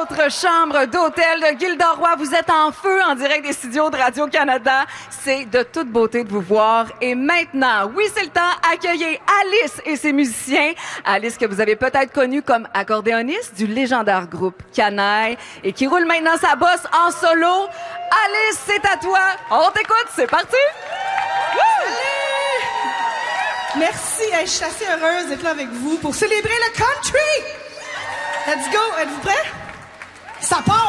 votre chambre d'hôtel de Gilderoy. Vous êtes en feu en direct des studios de Radio-Canada. C'est de toute beauté de vous voir. Et maintenant, oui, c'est le temps d'accueillir Alice et ses musiciens. Alice que vous avez peut-être connue comme accordéoniste du légendaire groupe Canaille et qui roule maintenant sa bosse en solo. Alice, c'est à toi. On t'écoute, c'est parti. Merci, je suis assez heureuse d'être là avec vous pour célébrer le country. Let's go, êtes-vous prêts? Ça part!